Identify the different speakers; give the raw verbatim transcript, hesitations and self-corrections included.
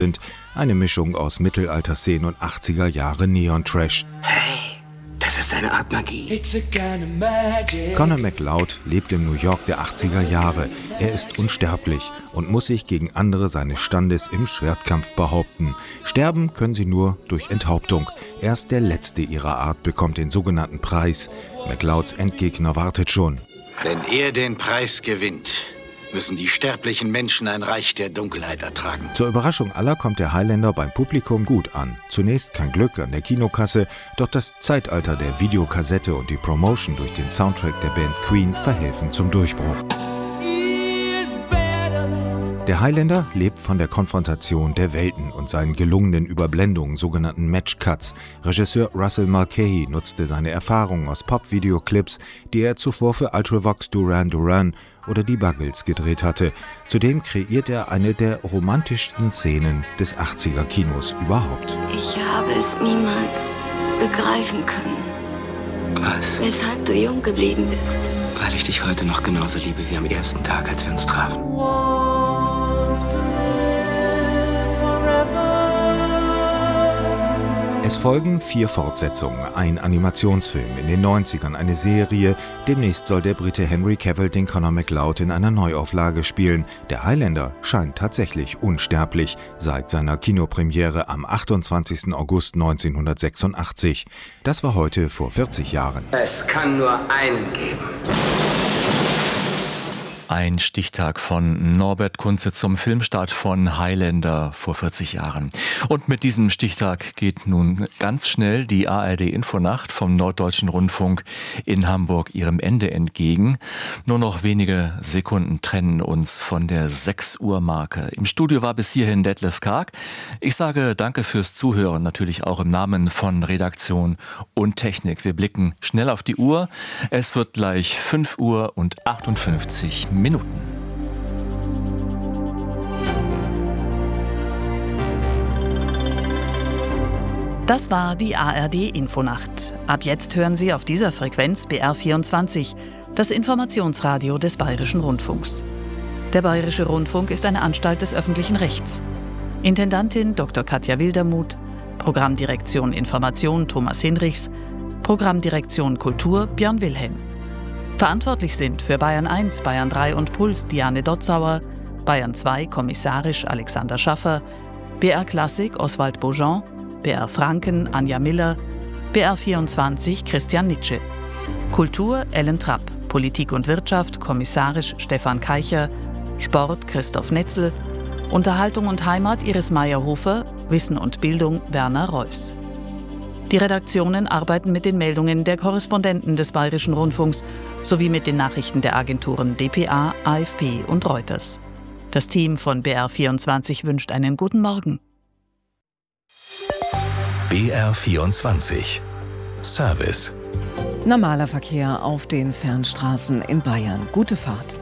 Speaker 1: sind eine Mischung aus Mittelalter-Szenen und achtziger Jahre Neon-Trash.
Speaker 2: Hey, das ist eine Art Magie.
Speaker 1: Conor McLeod lebt im New York der achtziger Jahre. Er ist unsterblich und muss sich gegen andere seines Standes im Schwertkampf behaupten. Sterben können sie nur durch Enthauptung. Erst der letzte ihrer Art bekommt den sogenannten Preis. McLeods Endgegner wartet schon.
Speaker 3: Wenn er den Preis gewinnt, müssen die sterblichen Menschen ein Reich der Dunkelheit ertragen.
Speaker 1: Zur Überraschung aller kommt der Highlander beim Publikum gut an. Zunächst kein Glück an der Kinokasse, doch das Zeitalter der Videokassette und die Promotion durch den Soundtrack der Band Queen verhelfen zum Durchbruch. Der Highlander lebt von der Konfrontation der Welten und seinen gelungenen Überblendungen, sogenannten Match-Cuts. Regisseur Russell Mulcahy nutzte seine Erfahrungen aus Pop-Videoclips, die er zuvor für Ultravox Duran Duran oder die Buggles gedreht hatte. Zudem kreiert er eine der romantischsten Szenen des achtziger Kinos überhaupt.
Speaker 4: Ich habe es niemals begreifen können.
Speaker 2: Was?
Speaker 4: Weshalb du jung geblieben bist.
Speaker 2: Weil ich dich heute noch genauso liebe wie am ersten Tag, als wir uns trafen.
Speaker 1: Es folgen vier Fortsetzungen, ein Animationsfilm in den neunzigern, eine Serie. Demnächst soll der Brite Henry Cavill den Conor McLeod in einer Neuauflage spielen. Der Highlander scheint tatsächlich unsterblich seit seiner Kinopremiere am achtundzwanzigsten August neunzehnhundertsechsundachtzig. Das war heute vor vierzig Jahren.
Speaker 2: Es kann nur einen geben.
Speaker 5: Ein Stichtag von Norbert Kunze zum Filmstart von Highlander vor vierzig Jahren. Und mit diesem Stichtag geht nun ganz schnell die A R D-Infonacht vom Norddeutschen Rundfunk in Hamburg ihrem Ende entgegen. Nur noch wenige Sekunden trennen uns von der sechs Uhr Marke. Im Studio war bis hierhin Detlef Karg. Ich sage danke fürs Zuhören, natürlich auch im Namen von Redaktion und Technik. Wir blicken schnell auf die Uhr. Es wird gleich fünf Uhr und achtundfünfzig Minuten.
Speaker 6: Das war die A R D-Infonacht. Ab jetzt hören Sie auf dieser Frequenz B R vierundzwanzig, das Informationsradio des Bayerischen Rundfunks. Der Bayerische Rundfunk ist eine Anstalt des öffentlichen Rechts. Intendantin Doktor Katja Wildermuth, Programmdirektion Information Thomas Hinrichs, Programmdirektion Kultur Björn Wilhelm. Verantwortlich sind für Bayern eins, Bayern drei und Puls Diane Dotzauer, Bayern zwei kommissarisch Alexander Schaffer, B R Klassik Oswald Beaujean, B R Franken Anja Miller, B R vierundzwanzig Christian Nitsche. Kultur Ellen Trapp, Politik und Wirtschaft kommissarisch Stefan Keicher, Sport Christoph Netzel, Unterhaltung und Heimat Iris Meyer-Hofer, Wissen und Bildung Werner Reuss. Die Redaktionen arbeiten mit den Meldungen der Korrespondenten des Bayerischen Rundfunks sowie mit den Nachrichten der Agenturen D P A, A F P und Reuters. Das Team von B R vierundzwanzig wünscht einen guten Morgen.
Speaker 7: B R vierundzwanzig Service.
Speaker 8: Normaler Verkehr auf den Fernstraßen in Bayern. Gute Fahrt.